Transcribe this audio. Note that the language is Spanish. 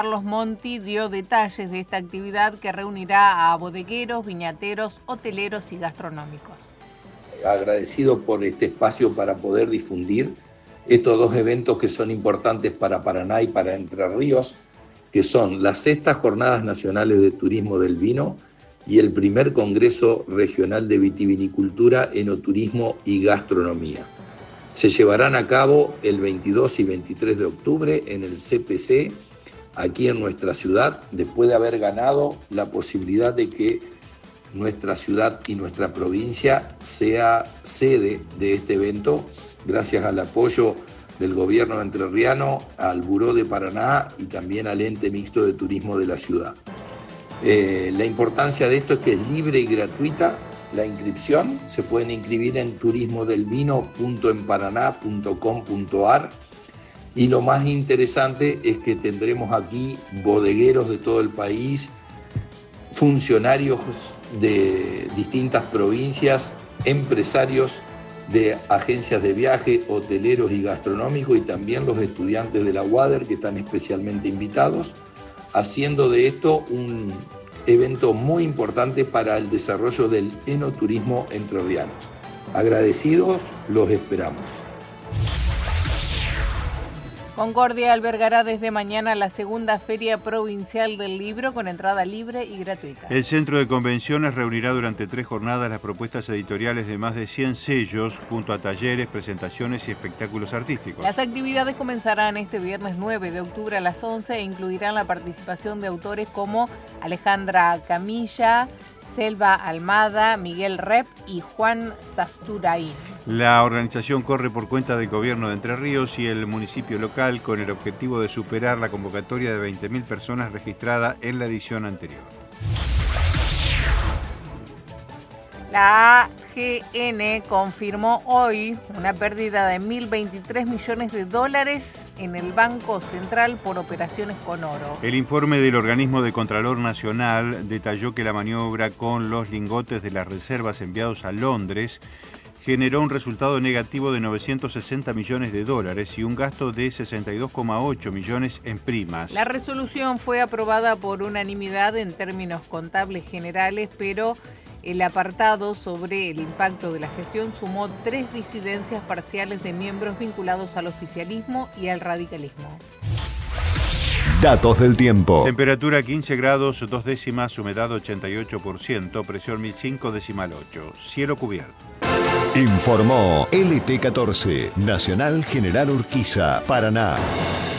Carlos Monti dio detalles de esta actividad que reunirá a bodegueros, viñateros, hoteleros y gastronómicos. Agradecido por este espacio para poder difundir estos dos eventos que son importantes para Paraná y para Entre Ríos, que son las 6ª Jornadas Nacionales de Turismo del Vino y el primer Congreso Regional de Vitivinicultura, Enoturismo y Gastronomía. Se llevarán a cabo el 22 y 23 de octubre en el CPC, aquí en nuestra ciudad, después de haber ganado la posibilidad de que nuestra ciudad y nuestra provincia sea sede de este evento, gracias al apoyo del gobierno entrerriano, al Buró de Paraná y también al ente mixto de turismo de la ciudad. La importancia de esto es que es libre y gratuita la inscripción, se pueden inscribir en turismodelvino.enparaná.com.ar y lo más interesante es que tendremos aquí bodegueros de todo el país, funcionarios de distintas provincias, empresarios de agencias de viaje, hoteleros y gastronómicos y también los estudiantes de la UADER que están especialmente invitados, haciendo de esto un evento muy importante para el desarrollo del enoturismo entrerrianos. Agradecidos, los esperamos. Concordia albergará desde mañana la segunda Feria Provincial del Libro con entrada libre y gratuita. El Centro de Convenciones reunirá durante 3 jornadas las propuestas editoriales de más de 100 sellos, junto a talleres, presentaciones y espectáculos artísticos. Las actividades comenzarán este viernes 9 de octubre a las 11 e incluirán la participación de autores como Alejandra Camilla, Selva Almada, Miguel Rep y Juan Sasturain. La organización corre por cuenta del Gobierno de Entre Ríos y el municipio local con el objetivo de superar la convocatoria de 20.000 personas registrada en la edición anterior. La AGN confirmó hoy una pérdida de 1.023 millones de dólares en el Banco Central por operaciones con oro. El informe del organismo de Contralor Nacional detalló que la maniobra con los lingotes de las reservas enviados a Londres generó un resultado negativo de 960 millones de dólares y un gasto de 62,8 millones en primas. La resolución fue aprobada por unanimidad en términos contables generales, pero el apartado sobre el impacto de la gestión sumó 3 disidencias parciales de miembros vinculados al oficialismo y al radicalismo. Datos del tiempo. Temperatura 15 grados, 2 décimas, humedad 88%, presión 1005,8, cielo cubierto. Informó LT14, Nacional General Urquiza, Paraná.